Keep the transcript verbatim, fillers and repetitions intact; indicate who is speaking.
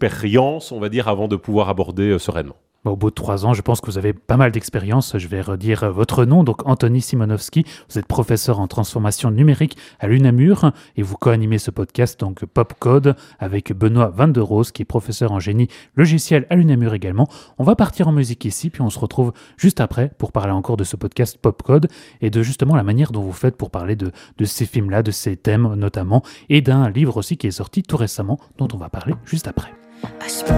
Speaker 1: d'expérience, on va dire, avant de pouvoir aborder euh, sereinement.
Speaker 2: Au bout de trois ans, je pense que vous avez pas mal d'expérience. Je vais redire votre nom. Donc, Anthony Simonovski, vous êtes professeur en transformation numérique à l'UNAMUR et vous co-animez ce podcast, donc Popcode, avec Benoît Van der Roos, qui est professeur en génie logiciel à l'UNAMUR également. On va partir en musique ici, puis on se retrouve juste après pour parler encore de ce podcast Popcode et de justement la manière dont vous faites pour parler de, de ces films-là, de ces thèmes notamment, et d'un livre aussi qui est sorti tout récemment, dont on va parler juste après.